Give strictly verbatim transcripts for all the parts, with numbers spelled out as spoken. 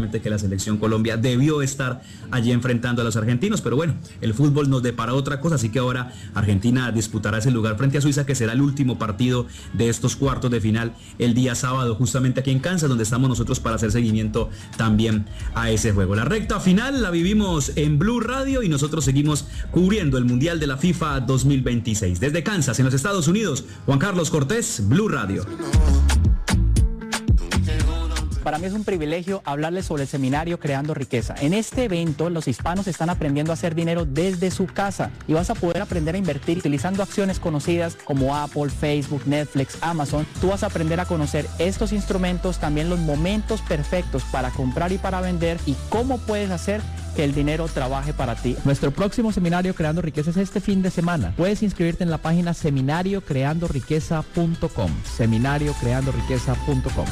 seguramente que la selección Colombia debió estar allí enfrentando a los argentinos, pero bueno, el fútbol nos depara otra cosa, así que ahora Argentina disputará ese lugar frente a Suiza, que será el último partido de estos cuartos de final el día sábado, justamente aquí en Kansas, donde estamos nosotros para hacer seguimiento también a ese juego. La recta final la vivimos en Blue Radio y nosotros seguimos cubriendo el Mundial de la FIFA dos mil veintiséis. Desde Kansas, en los Estados Unidos, Juan Carlos Cortés, Blue Radio. Para mí es un privilegio hablarles sobre el seminario Creando Riqueza. En este evento, los hispanos están aprendiendo a hacer dinero desde su casa y vas a poder aprender a invertir utilizando acciones conocidas como Apple, Facebook, Netflix, Amazon. Tú vas a aprender a conocer estos instrumentos, también los momentos perfectos para comprar y para vender y cómo puedes hacer que el dinero trabaje para ti. Nuestro próximo seminario Creando Riqueza es este fin de semana. Puedes inscribirte en la página seminario creando riqueza punto com. seminario creando riqueza punto com.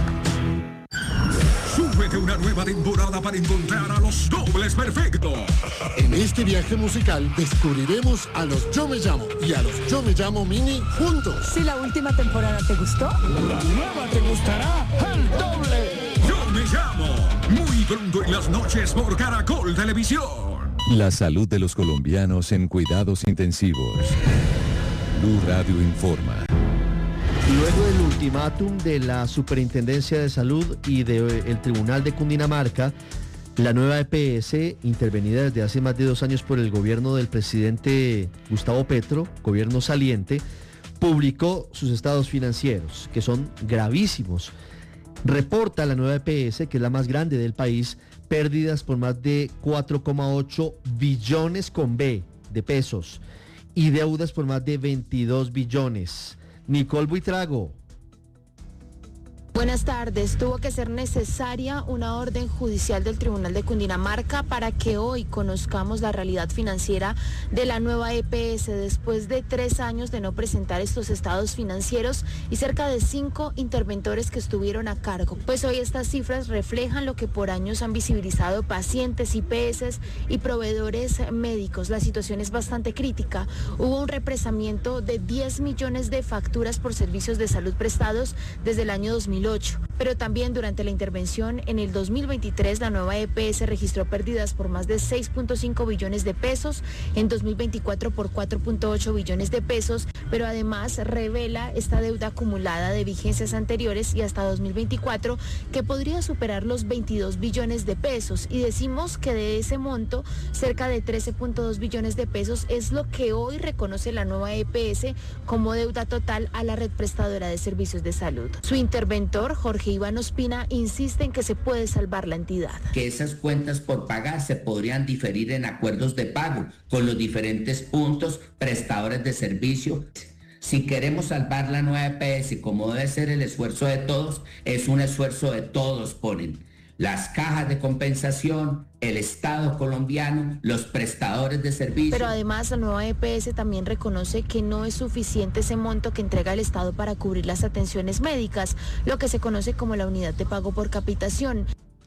Súbete una nueva temporada para encontrar a los dobles perfectos. En este viaje musical descubriremos a los Yo Me Llamo y a los Yo Me Llamo Mini juntos. Si la última temporada te gustó, la nueva te gustará el doble. Yo Me Llamo, muy pronto en las noches por Caracol Televisión. La salud de los colombianos en cuidados intensivos. Blue Radio informa. Luego del ultimátum de la Superintendencia de Salud y del Tribunal de Cundinamarca, la nueva E P S, intervenida desde hace más de dos años por el gobierno del presidente Gustavo Petro, gobierno saliente, publicó sus estados financieros, que son gravísimos. Reporta la nueva E P S, que es la más grande del país, pérdidas por más de cuatro coma ocho billones con B de pesos y deudas por más de veintidós billones. Nicole Buitrago. Buenas tardes. Tuvo que ser necesaria una orden judicial del Tribunal de Cundinamarca para que hoy conozcamos la realidad financiera de la nueva E P S después de tres años de no presentar estos estados financieros y cerca de cinco interventores que estuvieron a cargo. Pues hoy estas cifras reflejan lo que por años han visibilizado pacientes, I P S y proveedores médicos. La situación es bastante crítica. Hubo un represamiento de diez millones de facturas por servicios de salud prestados desde el año dos mil ocho. Pero también durante la intervención en el dos mil veintitrés la nueva E P S registró pérdidas por más de seis punto cinco billones de pesos, en dos mil veinticuatro por cuatro punto ocho billones de pesos, pero además revela esta deuda acumulada de vigencias anteriores y hasta dos mil veinticuatro que podría superar los veintidós billones de pesos, y decimos que de ese monto cerca de trece punto dos billones de pesos es lo que hoy reconoce la nueva E P S como deuda total a la red prestadora de servicios de salud. Su interventor Jorge Iván Ospina insiste en que se puede salvar la entidad. Que esas cuentas por pagar se podrían diferir en acuerdos de pago con los diferentes puntos prestadores de servicio. Si queremos salvar la nueva E P S, como debe ser el esfuerzo de todos, es un esfuerzo de todos, ponen las cajas de compensación, el Estado colombiano, los prestadores de servicios. Pero además la nueva E P S también reconoce que no es suficiente ese monto que entrega el Estado para cubrir las atenciones médicas, lo que se conoce como la unidad de pago por capitación.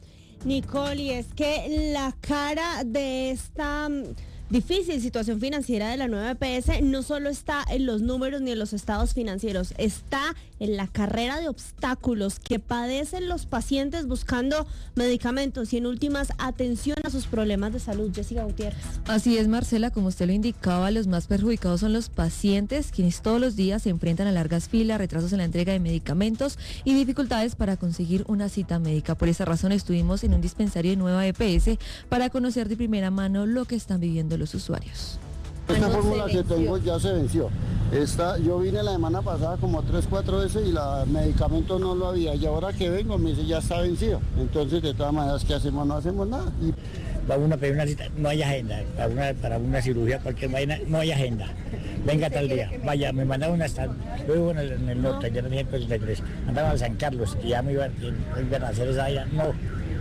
Nicole, y es que la cara de esta difícil situación financiera de la nueva E P S no solo está en los números ni en los estados financieros, está en la carrera de obstáculos que padecen los pacientes buscando medicamentos y en últimas atención a sus problemas de salud. Jessica Gutiérrez. Así es, Marcela, como usted lo indicaba, los más perjudicados son los pacientes, quienes todos los días se enfrentan a largas filas, retrasos en la entrega de medicamentos y dificultades para conseguir una cita médica. Por esa razón estuvimos en un dispensario de nueva E P S para conocer de primera mano lo que están viviendo los usuarios. Esta fórmula que tengo ya se venció. Esta, yo vine la semana pasada como tres, cuatro veces y el medicamento no lo había. Y ahora que vengo me dice ya está vencido. Entonces de todas maneras, ¿qué hacemos? No hacemos nada. Y... Va uno a pedir una cita, no hay agenda. Para una, para una cirugía, cualquier vaina, no hay agenda. Venga tal día. Vaya, me mandaron hasta, yo vivo en el, en el norte, yo no tenía treinta y tres. Mandaron a San Carlos y ya me iban, iban a hacer esa allá. No,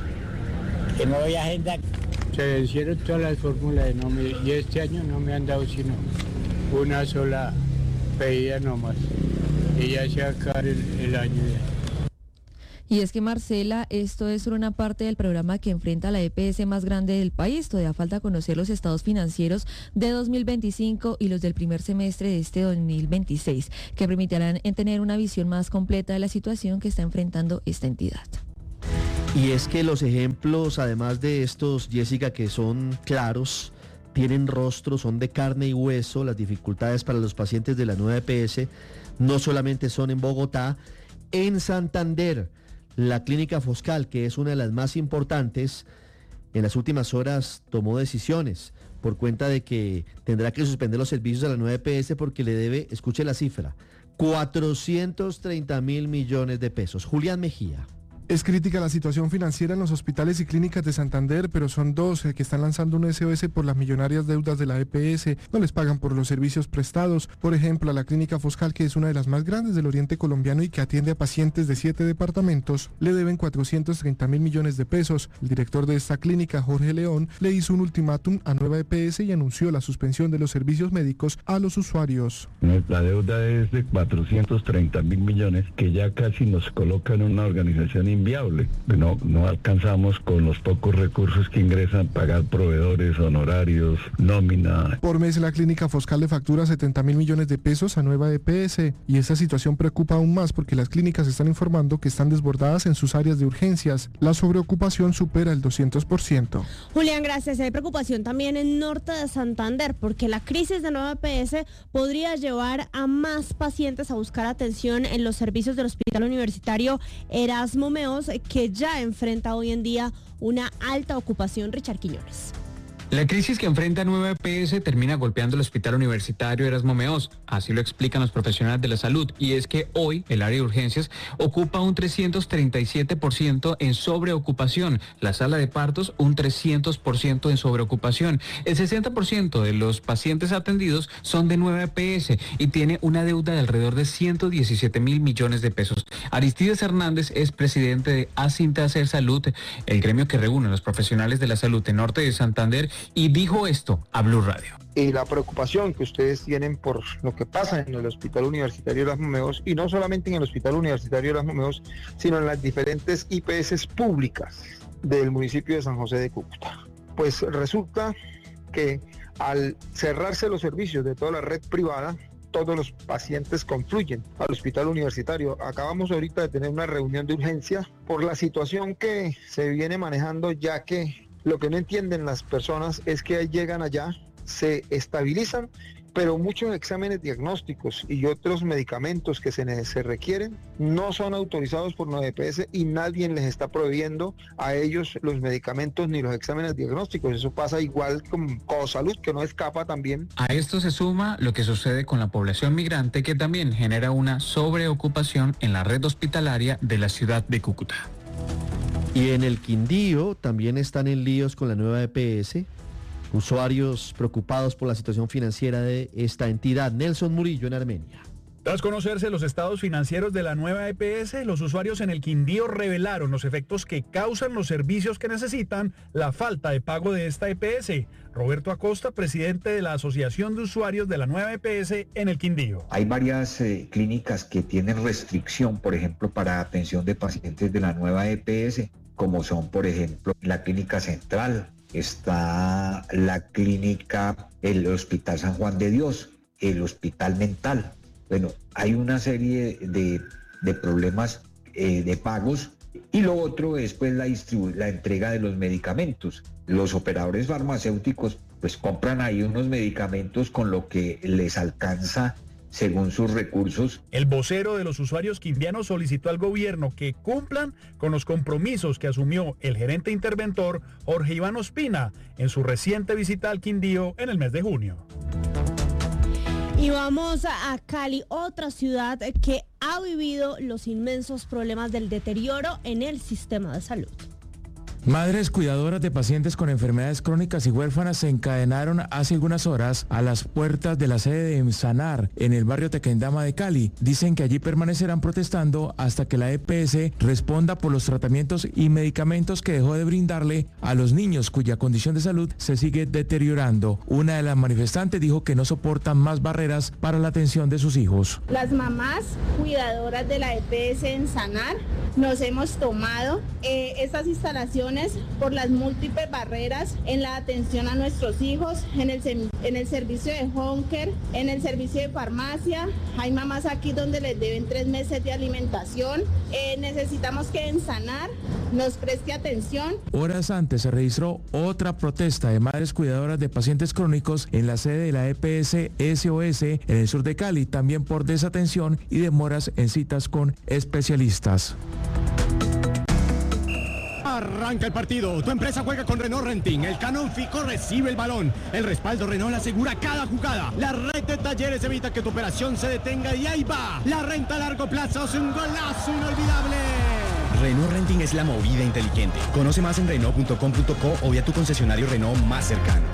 que no hay agenda. Se vencieron todas las fórmulas de no me, y este año no me han dado sino una sola pedida nomás. Y ya se acaba el, el año ya. Y es que, Marcela, esto es solo una parte del programa que enfrenta la E P S más grande del país. Todavía falta conocer los estados financieros de dos mil veinticinco y los del primer semestre de este dos mil veintiséis, que permitirán tener una visión más completa de la situación que está enfrentando esta entidad. Y es que los ejemplos, además de estos, Jessica, que son claros, tienen rostro, son de carne y hueso, las dificultades para los pacientes de la nueva E P S no solamente son en Bogotá, en Santander, la clínica Foscal, que es una de las más importantes, en las últimas horas tomó decisiones por cuenta de que tendrá que suspender los servicios a la nueva E P S porque le debe, escuche la cifra, cuatrocientos treinta mil millones de pesos. Julián Mejía. Es crítica la situación financiera en los hospitales y clínicas de Santander, pero son dos eh, que están lanzando un S O S por las millonarias deudas de la E P S. No les pagan por los servicios prestados. Por ejemplo, a la clínica Foscal, que es una de las más grandes del oriente colombiano y que atiende a pacientes de siete departamentos, le deben cuatrocientos treinta mil millones de pesos. El director de esta clínica, Jorge León, le hizo un ultimátum a nueva E P S y anunció la suspensión de los servicios médicos a los usuarios. Nuestra deuda es de cuatrocientos treinta mil millones, que ya casi nos coloca en una organización inviable. No, no alcanzamos con los pocos recursos que ingresan pagar proveedores, honorarios, nómina. Por mes la clínica Foscal le factura setenta mil millones de pesos a nueva E P S y esta situación preocupa aún más porque las clínicas están informando que están desbordadas en sus áreas de urgencias. La sobreocupación supera el doscientos por ciento. Julián, gracias. Hay preocupación también en norte de Santander porque la crisis de nueva E P S podría llevar a más pacientes a buscar atención en los servicios del Hospital Universitario Erasmo Meos, que ya enfrenta hoy en día una alta ocupación. Richard Quiñones. La crisis que enfrenta nueva E P S termina golpeando el Hospital Universitario Erasmo Meos, así lo explican los profesionales de la salud, y es que hoy el área de urgencias ocupa un trescientos treinta y siete por ciento en sobreocupación, la sala de partos un trescientos por ciento en sobreocupación, el sesenta por ciento de los pacientes atendidos son de nueva E P S y tiene una deuda de alrededor de ciento diecisiete mil millones de pesos. Aristides Hernández es presidente de Asintaser Salud, el gremio que reúne a los profesionales de la salud en norte de Santander, y dijo esto a Blue Radio. Y la preocupación que ustedes tienen por lo que pasa en el Hospital Universitario Erasmo Meos, y no solamente en el Hospital Universitario Erasmo Meos, sino en las diferentes I P S públicas del municipio de San José de Cúcuta. Pues resulta que al cerrarse los servicios de toda la red privada, todos los pacientes confluyen al hospital universitario. Acabamos ahorita de tener una reunión de urgencia por la situación que se viene manejando, ya que lo que no entienden las personas es que llegan allá, se estabilizan, pero muchos exámenes diagnósticos y otros medicamentos que se, se requieren no son autorizados por nueva E P S y nadie les está proveyendo a ellos los medicamentos ni los exámenes diagnósticos. Eso pasa igual con Cosalud, que no escapa también. A esto se suma lo que sucede con la población migrante, que también genera una sobreocupación en la red hospitalaria de la ciudad de Cúcuta. Y en el Quindío también están en líos con la nueva E P S. Usuarios preocupados por la situación financiera de esta entidad. Nelson Murillo en Armenia. Tras conocerse los estados financieros de la nueva E P S, los usuarios en el Quindío revelaron los efectos que causan los servicios que necesitan la falta de pago de esta E P S. Roberto Acosta, presidente de la Asociación de Usuarios de la nueva E P S en el Quindío. Hay varias eh, clínicas que tienen restricción, por ejemplo, para atención de pacientes de la nueva E P S, como son, por ejemplo, la Clínica Central, está la clínica, el Hospital San Juan de Dios, el Hospital Mental. Bueno, hay una serie de, de problemas eh, de pagos, y lo otro es pues la, distribu- la entrega de los medicamentos. Los operadores farmacéuticos pues compran ahí unos medicamentos con lo que les alcanza según sus recursos. El vocero de los usuarios quindianos solicitó al gobierno que cumplan con los compromisos que asumió el gerente interventor Jorge Iván Ospina en su reciente visita al Quindío en el mes de junio. Y vamos a Cali, otra ciudad que ha vivido los inmensos problemas del deterioro en el sistema de salud. Madres cuidadoras de pacientes con enfermedades crónicas y huérfanas se encadenaron hace algunas horas a las puertas de la sede de Sanar en el barrio Tequendama de Cali. Dicen que allí permanecerán protestando hasta que la E P S responda por los tratamientos y medicamentos que dejó de brindarle a los niños cuya condición de salud se sigue deteriorando. Una de las manifestantes dijo que no soportan más barreras para la atención de sus hijos. Las mamás cuidadoras de la E P S en Sanar nos hemos tomado eh, estas instalaciones limitaciones por las múltiples barreras en la atención a nuestros hijos, en el, en el servicio de home care, en el servicio de farmacia. Hay mamás aquí donde les deben tres meses de alimentación. Eh, necesitamos que en Sanar nos preste atención. Horas antes se registró otra protesta de madres cuidadoras de pacientes crónicos en la sede de la E P S S O S en el sur de Cali, también por desatención y demoras en citas con especialistas. Arranca el partido, tu empresa juega con Renault Renting, el Canon Fico recibe el balón, el respaldo Renault asegura cada jugada, la red de talleres evita que tu operación se detenga y ahí va, la renta a largo plazo es un golazo inolvidable. Renault Renting es la movida inteligente, conoce más en renault punto com punto co o vía tu concesionario Renault más cercano.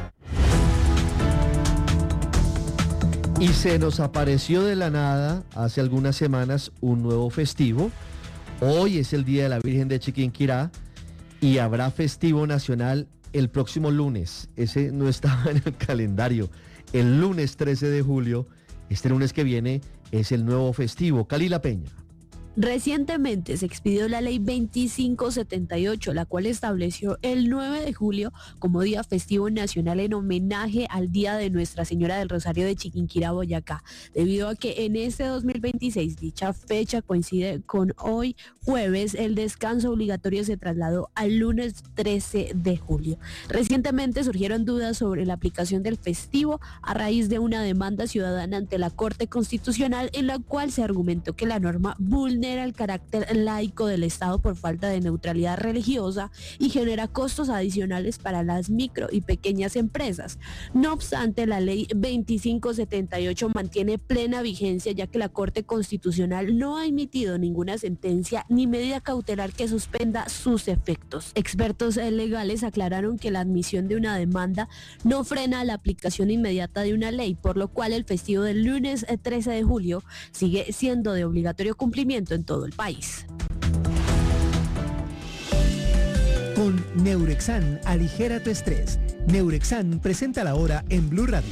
Y se nos apareció de la nada hace algunas semanas un nuevo festivo. Hoy es el Día de la Virgen de Chiquinquirá y habrá festivo nacional el próximo lunes. Ese no estaba en el calendario. El lunes trece de julio, este lunes que viene, es el nuevo festivo. Calila Peña. Recientemente se expidió la ley veinticinco setenta y ocho, la cual estableció el nueve de julio como día festivo nacional en homenaje al Día de Nuestra Señora del Rosario de Chiquinquirá, Boyacá, debido a que en este dos mil veintiséis dicha fecha coincide con hoy jueves. El descanso obligatorio se trasladó al lunes trece de julio. Recientemente surgieron dudas sobre la aplicación del festivo a raíz de una demanda ciudadana ante la Corte Constitucional, en la cual se argumentó que la norma vulnera el carácter laico del Estado por falta de neutralidad religiosa y genera costos adicionales para las micro y pequeñas empresas. No obstante, la ley veinticinco setenta y ocho mantiene plena vigencia, ya que la Corte Constitucional no ha emitido ninguna sentencia ni medida cautelar que suspenda sus efectos. Expertos legales aclararon que la admisión de una demanda no frena la aplicación inmediata de una ley, por lo cual el festivo del lunes trece de julio sigue siendo de obligatorio cumplimiento en todo el país. Con Neurexan, aligera tu estrés. Neurexan presenta la hora en Blue Radio.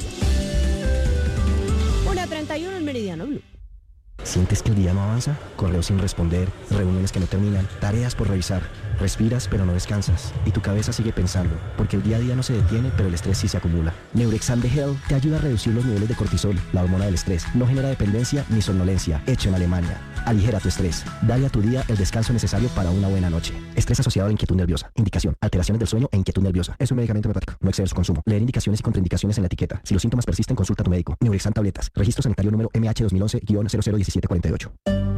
una treinta y uno en Meridiano Blue. ¿Sientes que el día no avanza? Correos sin responder, reuniones que no terminan, tareas por revisar. Respiras pero no descansas y tu cabeza sigue pensando, porque el día a día no se detiene, pero el estrés sí se acumula. Neurexam de Hell te ayuda a reducir los niveles de cortisol, la hormona del estrés. No genera dependencia ni somnolencia. Hecho en Alemania. Aligera tu estrés. Dale a tu día el descanso necesario para una buena noche. Estrés asociado a inquietud nerviosa. Indicación: alteraciones del sueño e inquietud nerviosa. Es un medicamento homeopático. No exceder su consumo. Leer indicaciones y contraindicaciones en la etiqueta. Si los síntomas persisten, consulta a tu médico. Neurexam tabletas. Registro sanitario número M H dos mil once guion cero cero diecisiete cuarenta y ocho.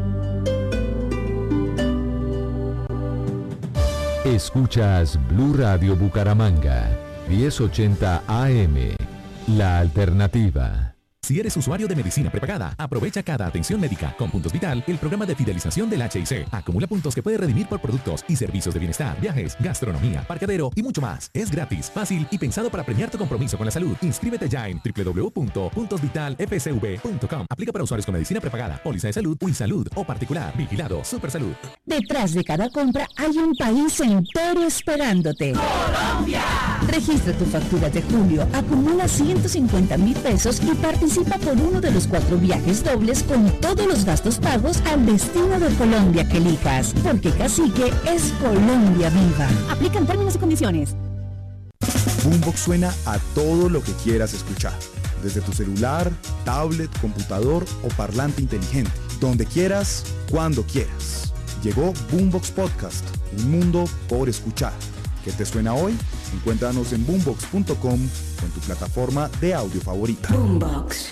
Escuchas Blue Radio Bucaramanga, diez ochenta A M, la alternativa. Si eres usuario de medicina prepagada, aprovecha cada atención médica. Con Puntos Vital, el programa de fidelización del H I C. Acumula puntos que puede redimir por productos y servicios de bienestar, viajes, gastronomía, parqueadero y mucho más. Es gratis, fácil y pensado para premiar tu compromiso con la salud. Inscríbete ya en w w w punto puntos vital f c v punto com. Aplica para usuarios con medicina prepagada, póliza de salud, Uisalud o particular. Vigilado Supersalud. Detrás de cada compra hay un país entero esperándote. ¡Colombia! Registra tu factura de julio, acumula ciento cincuenta mil pesos y participa por uno de los cuatro viajes dobles con todos los gastos pagos al destino de Colombia que elijas. Porque Cacique es Colombia viva. Aplican términos y condiciones. Boombox suena a todo lo que quieras escuchar. Desde tu celular, tablet, computador o parlante inteligente. Donde quieras, cuando quieras. Llegó Boombox Podcast, un mundo por escuchar. ¿Qué te suena hoy? Encuéntranos en boombox punto com o en tu plataforma de audio favorita. Boombox.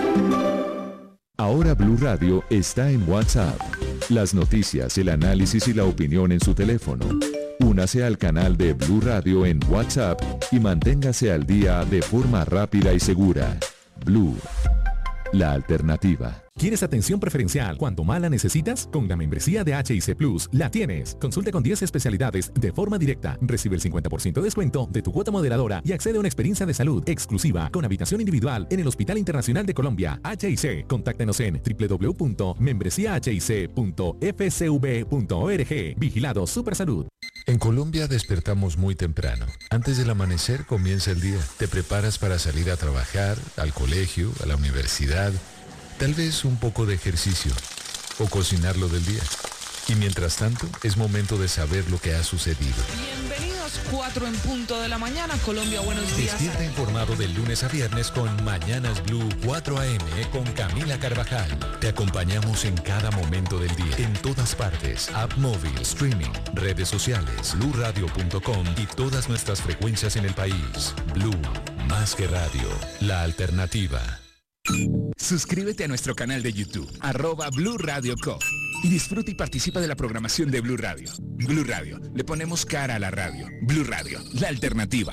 Ahora Blue Radio está en WhatsApp. Las noticias, el análisis y la opinión en su teléfono. Únase al canal de Blue Radio en WhatsApp y manténgase al día de forma rápida y segura. Blue, la alternativa. ¿Quieres atención preferencial cuanto más la necesitas? Con la membresía de H I C Plus la tienes. Consulta con diez especialidades de forma directa. Recibe el cincuenta por ciento de descuento de tu cuota moderadora y accede a una experiencia de salud exclusiva con habitación individual en el Hospital Internacional de Colombia, H I C. Contáctenos en w w w punto membresía h i c punto f c v punto org. Vigilado Supersalud. En Colombia despertamos muy temprano. Antes del amanecer comienza el día. Te preparas para salir a trabajar, al colegio, a la universidad. Tal vez un poco de ejercicio o cocinar lo del día. Y mientras tanto, es momento de saber lo que ha sucedido. Bienvenidos cuatro en punto de la mañana. Colombia, buenos días. Despierta informado de lunes a viernes con Mañanas Blue cuatro a eme con Camila Carvajal. Te acompañamos en cada momento del día, en todas partes, app móvil, streaming, redes sociales, blue radio punto com y todas nuestras frecuencias en el país. Blue, más que radio, la alternativa. Suscríbete a nuestro canal de YouTube, arroba Blue Radio Co. Y disfruta y participa de la programación de Blue Radio. Blue Radio, le ponemos cara a la radio. Blue Radio, la alternativa.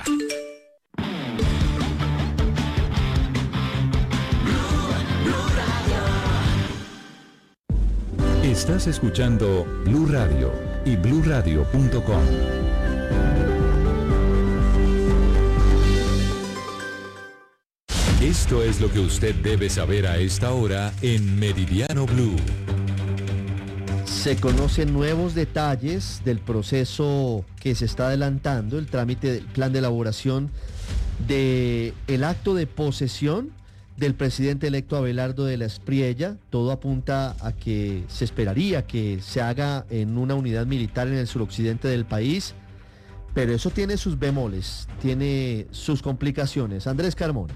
Estás escuchando Blue Radio y blue radio punto com. Esto es lo que usted debe saber a esta hora en Meridiano Blue. Se conocen nuevos detalles del proceso que se está adelantando, el trámite del plan de elaboración del acto de posesión del presidente electo Abelardo de la Espriella. Todo apunta a que se esperaría que se haga en una unidad militar en el suroccidente del país, pero eso tiene sus bemoles, tiene sus complicaciones. Andrés Carmona.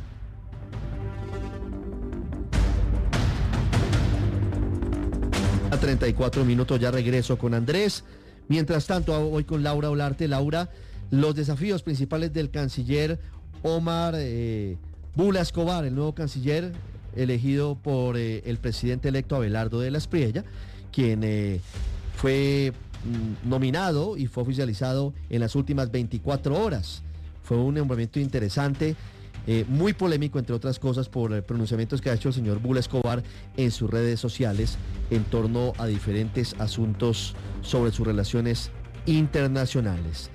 A treinta y cuatro minutos ya regreso con Andrés. Mientras tanto, hoy con Laura Olarte. Laura, los desafíos principales del canciller Omar eh, Bula Escobar, el nuevo canciller elegido por eh, el presidente electo Abelardo de la Espriella, quien eh, fue mm, nominado y fue oficializado en las últimas veinticuatro horas. Fue un nombramiento interesante. Eh, muy polémico, entre otras cosas, por eh, pronunciamientos que ha hecho el señor Bula Escobar en sus redes sociales en torno a diferentes asuntos sobre sus relaciones internacionales.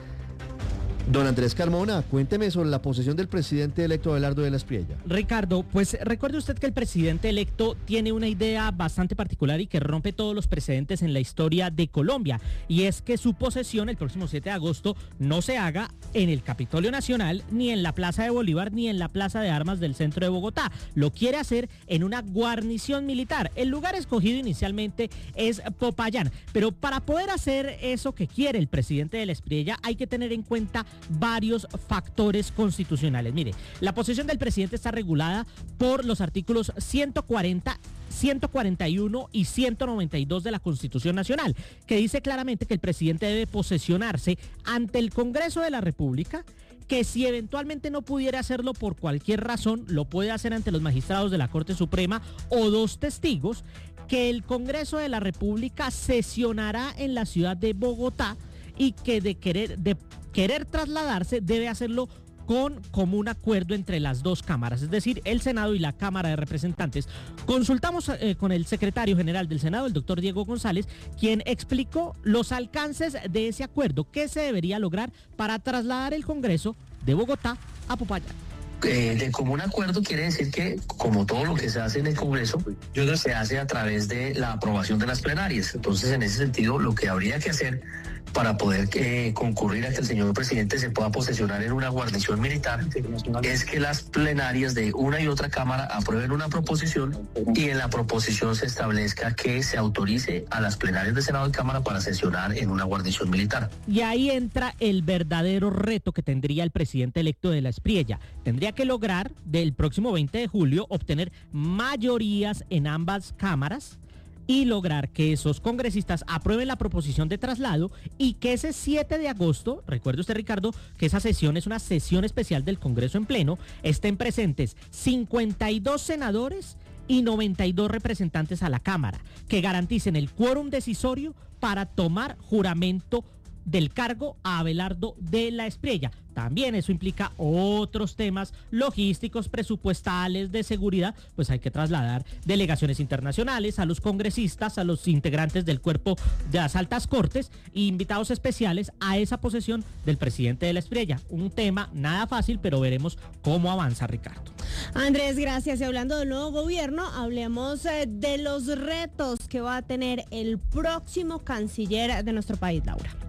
Don Andrés Carmona, cuénteme sobre la posesión del presidente electo Abelardo de la Espriella. Ricardo, pues recuerde usted que el presidente electo tiene una idea bastante particular y que rompe todos los precedentes en la historia de Colombia, y es que su posesión el próximo siete de agosto no se haga en el Capitolio Nacional, ni en la Plaza de Bolívar, ni en la Plaza de Armas del centro de Bogotá. Lo quiere hacer en una guarnición militar. El lugar escogido inicialmente es Popayán, pero para poder hacer eso que quiere el presidente de la Espriella hay que tener en cuenta varios factores constitucionales. Mire, la posesión del presidente está regulada por los artículos ciento cuarenta, ciento cuarenta y uno y ciento noventa y dos de la Constitución Nacional, que dice claramente que el presidente debe posesionarse ante el Congreso de la República, que si eventualmente no pudiera hacerlo por cualquier razón, lo puede hacer ante los magistrados de la Corte Suprema o dos testigos, que el Congreso de la República sesionará en la ciudad de Bogotá y que de querer, de querer trasladarse debe hacerlo con común acuerdo entre las dos cámaras, es decir, el Senado y la Cámara de Representantes. Consultamos eh, con el secretario general del Senado, el doctor Diego González, quien explicó los alcances de ese acuerdo, qué se debería lograr para trasladar el Congreso de Bogotá a Popayán. Eh, de común acuerdo quiere decir que, como todo lo que se hace en el Congreso, se hace a través de la aprobación de las plenarias. Entonces, en ese sentido, lo que habría que hacer para poder eh, concurrir a que el señor presidente se pueda posesionar en una guarnición militar es que las plenarias de una y otra cámara aprueben una proposición y en la proposición se establezca que se autorice a las plenarias de Senado y Cámara para sesionar en una guarnición militar. Y ahí entra el verdadero reto que tendría el presidente electo de la Espriella. Tendría que lograr del próximo veinte de julio obtener mayorías en ambas cámaras y lograr que esos congresistas aprueben la proposición de traslado y que ese siete de agosto, recuerde usted, Ricardo, que esa sesión es una sesión especial del Congreso en pleno, estén presentes cincuenta y dos senadores y noventa y dos representantes a la Cámara, que garanticen el quórum decisorio para tomar juramento del cargo a Abelardo de la Espriella. También eso implica otros temas logísticos, presupuestales, de seguridad, pues hay que trasladar delegaciones internacionales, a los congresistas, a los integrantes del cuerpo de las altas cortes e invitados especiales a esa posesión del presidente de la Espriella. Un tema nada fácil, pero veremos cómo avanza, Ricardo. Andrés, gracias. Y hablando del nuevo gobierno, hablemos eh, de los retos que va a tener el próximo canciller de nuestro país, Laura.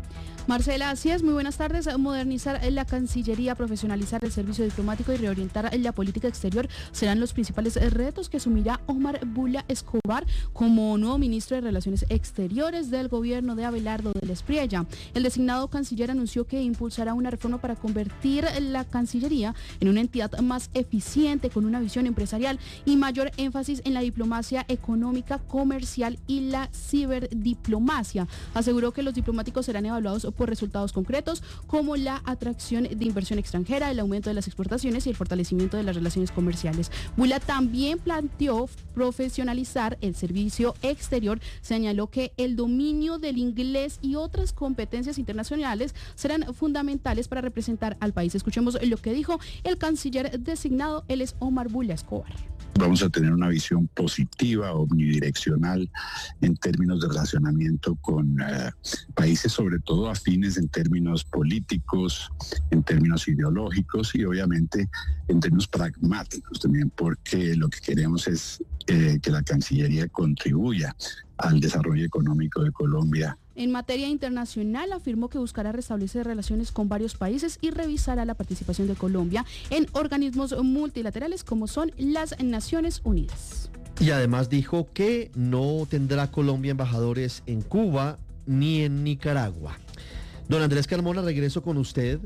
Marcela, así es, muy buenas tardes. Modernizar la Cancillería, profesionalizar el servicio diplomático y reorientar la política exterior serán los principales retos que asumirá Omar Bula Escobar como nuevo ministro de Relaciones Exteriores del gobierno de Abelardo del Espriella. El designado canciller anunció que impulsará una reforma para convertir la Cancillería en una entidad más eficiente, con una visión empresarial y mayor énfasis en la diplomacia económica, comercial y la ciberdiplomacia. Aseguró que los diplomáticos serán evaluados por resultados concretos como la atracción de inversión extranjera, el aumento de las exportaciones y el fortalecimiento de las relaciones comerciales. Bula también planteó profesionalizar el servicio exterior. Señaló que el dominio del inglés y otras competencias internacionales serán fundamentales para representar al país. Escuchemos lo que dijo el canciller designado, él es Omar Bula Escobar. Vamos a tener una visión positiva, omnidireccional, en términos de relacionamiento con uh, países, sobre todo afines en términos políticos, en términos ideológicos y obviamente en términos pragmáticos también, porque lo que queremos es eh, que la Cancillería contribuya al desarrollo económico de Colombia. En materia internacional, afirmó que buscará restablecer relaciones con varios países y revisará la participación de Colombia en organismos multilaterales como son las Naciones Unidas. Y además dijo que no tendrá Colombia embajadores en Cuba ni en Nicaragua. Don Andrés Carmona, regreso con usted.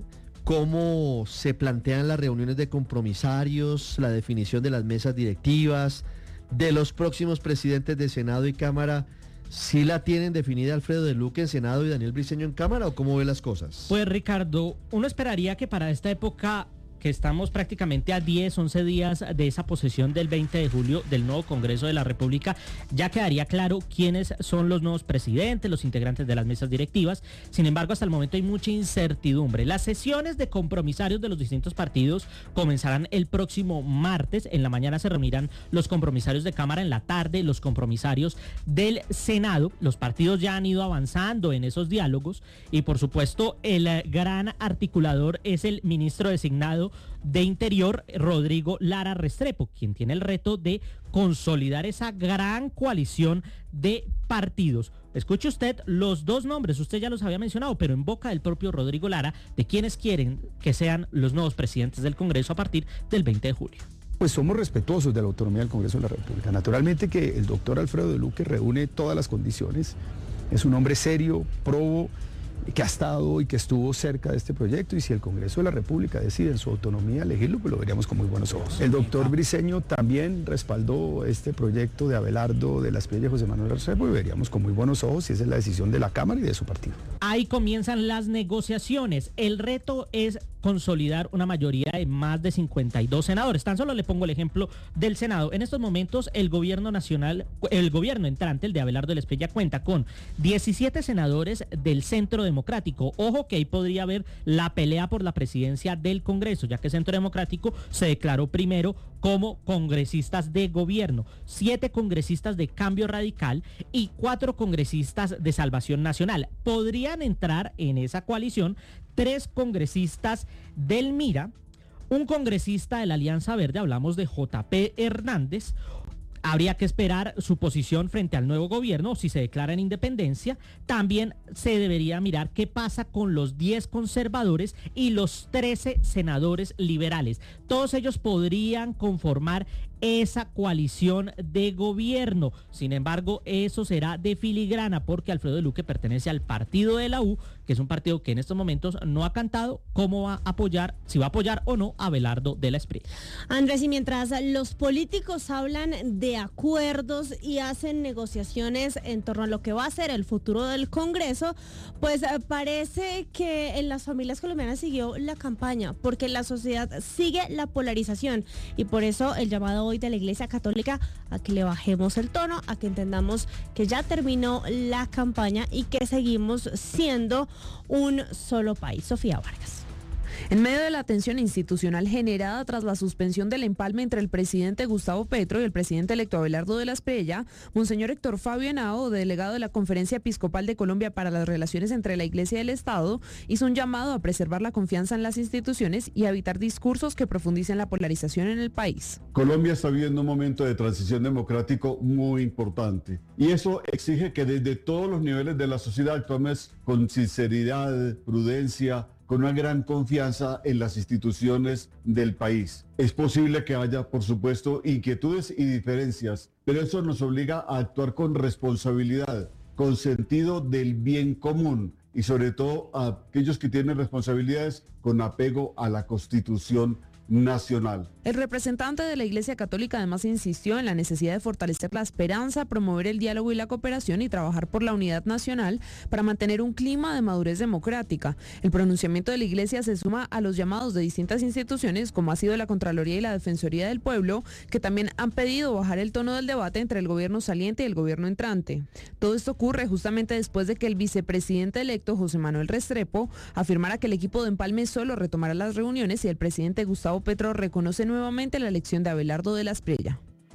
¿Cómo se plantean las reuniones de compromisarios, la definición de las mesas directivas, de los próximos presidentes de Senado y Cámara? ¿Sí la tienen definida Alfredo de Luque en Senado y Daniel Briceño en Cámara, o cómo ve las cosas? Pues Ricardo, uno esperaría que para esta época, que estamos prácticamente a diez, once días de esa posesión del veinte de julio del nuevo Congreso de la República, ya quedaría claro quiénes son los nuevos presidentes, los integrantes de las mesas directivas. Sin embargo, hasta el momento hay mucha incertidumbre. Las sesiones de compromisarios de los distintos partidos comenzarán el próximo martes. En la mañana se reunirán los compromisarios de Cámara, en la tarde los compromisarios del Senado. Los partidos ya han ido avanzando en esos diálogos y, por supuesto, el gran articulador es el ministro designado de Interior, Rodrigo Lara Restrepo, quien tiene el reto de consolidar esa gran coalición de partidos. Escuche usted los dos nombres, usted ya los había mencionado, pero en boca del propio Rodrigo Lara, de quienes quieren que sean los nuevos presidentes del Congreso a partir del veinte de julio. Pues somos respetuosos de la autonomía del Congreso de la República. Naturalmente que el doctor Alfredo de Luque reúne todas las condiciones, es un hombre serio, probo, que ha estado y que estuvo cerca de este proyecto, y si el Congreso de la República decide en su autonomía elegirlo, pues lo veríamos con muy buenos ojos. El doctor Briceño también respaldó este proyecto de Abelardo de la Espriella y José Manuel Restrepo, y veríamos con muy buenos ojos si esa es la decisión de la Cámara y de su partido. Ahí comienzan las negociaciones. El reto es consolidar una mayoría de más de cincuenta y dos senadores. Tan solo le pongo el ejemplo del Senado. En estos momentos el gobierno nacional, el gobierno entrante, el de Abelardo de la Espriella, cuenta con diecisiete senadores del Centro Democrático. Ojo que ahí podría haber la pelea por la presidencia del Congreso, ya que el Centro Democrático se declaró primero como congresistas de gobierno, siete congresistas de Cambio Radical y cuatro congresistas de Salvación Nacional. Podrían entrar en esa coalición tres congresistas del Mira, un congresista de la Alianza Verde, hablamos de J P Hernández. Habría que esperar su posición frente al nuevo gobierno, si se declara en independencia. También se debería mirar qué pasa con los diez conservadores y los trece senadores liberales. Todos ellos podrían conformar esa coalición de gobierno. Sin embargo, eso será de filigrana, porque Alfredo de Luque pertenece al partido de la U, que es un partido que en estos momentos no ha cantado cómo va a apoyar, si va a apoyar o no a Abelardo de la Espriella. Andrés, y mientras los políticos hablan de acuerdos y hacen negociaciones en torno a lo que va a ser el futuro del Congreso, pues parece que en las familias colombianas siguió la campaña, porque la sociedad sigue la polarización, y por eso el llamado hoy de la Iglesia Católica a que le bajemos el tono, a que entendamos que ya terminó la campaña y que seguimos siendo un solo país. Sofía Vargas. En medio de la tensión institucional generada tras la suspensión del empalme entre el presidente Gustavo Petro y el presidente electo Abelardo de la Espriella, Monseñor Héctor Fabio Henao, delegado de la Conferencia Episcopal de Colombia para las Relaciones entre la Iglesia y el Estado, hizo un llamado a preservar la confianza en las instituciones y a evitar discursos que profundicen la polarización en el país. Colombia está viviendo un momento de transición democrático muy importante y eso exige que desde todos los niveles de la sociedad actuemos con sinceridad, prudencia, con una gran confianza en las instituciones del país. Es posible que haya, por supuesto, inquietudes y diferencias, pero eso nos obliga a actuar con responsabilidad, con sentido del bien común y sobre todo a aquellos que tienen responsabilidades con apego a la Constitución nacional. El representante de la Iglesia Católica además insistió en la necesidad de fortalecer la esperanza, promover el diálogo y la cooperación y trabajar por la unidad nacional para mantener un clima de madurez democrática. El pronunciamiento de la Iglesia se suma a los llamados de distintas instituciones, como ha sido la Contraloría y la Defensoría del Pueblo, que también han pedido bajar el tono del debate entre el gobierno saliente y el gobierno entrante. Todo esto ocurre justamente después de que el vicepresidente electo, José Manuel Restrepo, afirmara que el equipo de empalme solo retomará las reuniones y el presidente Gustavo Petro reconoce nuevamente la elección de Abelardo de la Espriella.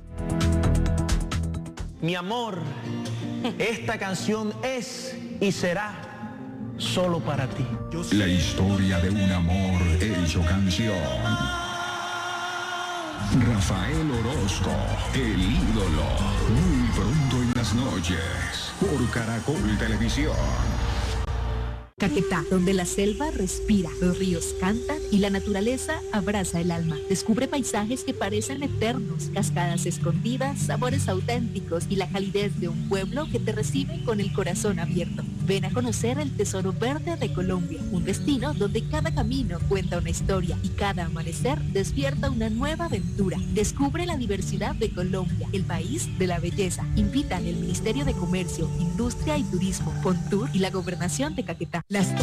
Mi amor, esta canción es y será solo para ti. La historia de un amor hecho canción. Rafael Orozco, el ídolo, muy pronto en las noches, por Caracol Televisión. Caquetá, donde la selva respira, los ríos cantan y la naturaleza abraza el alma. Descubre paisajes que parecen eternos, cascadas escondidas, sabores auténticos y la calidez de un pueblo que te recibe con el corazón abierto. Ven a conocer el tesoro verde de Colombia, un destino donde cada camino cuenta una historia y cada amanecer despierta una nueva aventura. Descubre la diversidad de Colombia, el país de la belleza. Invitan el Ministerio de Comercio, Industria y Turismo, Fontur y la Gobernación de Caquetá. Las